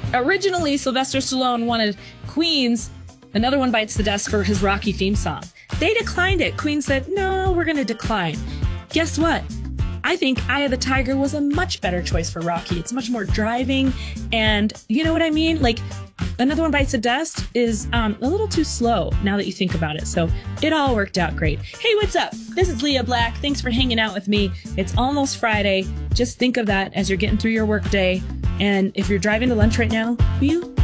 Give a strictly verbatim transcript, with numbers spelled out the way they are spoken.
Originally, Sylvester Stallone wanted Queen's Another One Bites the Dust for his Rocky theme song. They declined it. Queen said, no, we're going to decline. Guess what? I think Eye of the Tiger was a much better choice for Rocky. It's much more driving, and you know what I mean? Like, Another One Bites the Dust is um, a little too slow now that you think about it. So it all worked out great. Hey, what's up? This is Leah Black. Thanks for hanging out with me. It's almost Friday. Just think of that as you're getting through your work day. And if you're driving to lunch right now, will you